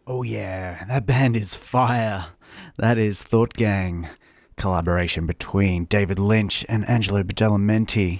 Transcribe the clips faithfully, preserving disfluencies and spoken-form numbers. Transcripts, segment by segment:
Oh yeah, that band is fire. That is Thought Gang, collaboration between David Lynch and Angelo Badalamenti.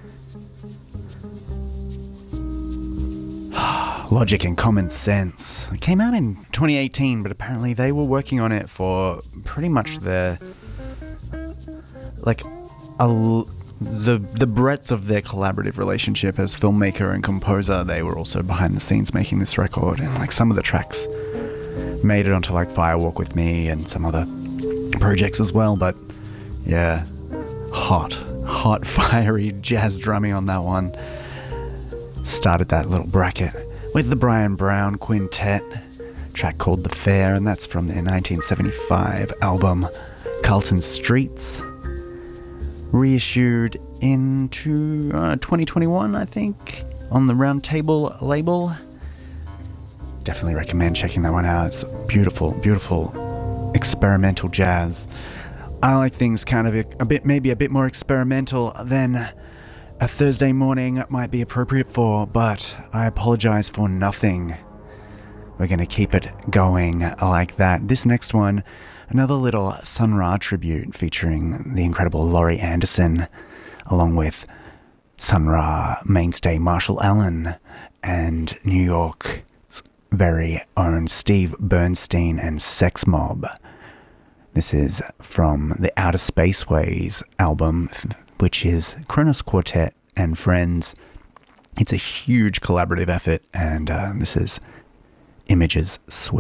Logic and Common Sense. It came out in twenty eighteen, but apparently they were working on it for pretty much their, like, a, the the breadth of their collaborative relationship as filmmaker and composer. They were also behind the scenes making this record, and like some of the tracks made it onto like Firewalk With Me and some other projects as well. But yeah, hot, hot, fiery jazz drumming on that one. Started that little bracket with the Brian Brown Quintet, track called The Fair, and that's from their nineteen seventy-five album Carlton Streets, reissued into uh, twenty twenty-one, I think, on the Round Table label. Definitely recommend checking that one out. It's beautiful, beautiful experimental jazz. I like things kind of a, a bit, maybe a bit more experimental than a Thursday morning might be appropriate for, but I apologize for nothing. We're going to keep it going like that. This next one, another little Sun Ra tribute featuring the incredible Laurie Anderson, along with Sun Ra mainstay Marshall Allen and New York's very own Steve Bernstein and Sex Mob. This is from the Outer Spaceways album, which is Kronos Quartet and Friends. It's a huge collaborative effort, and uh, this is Images Sweet.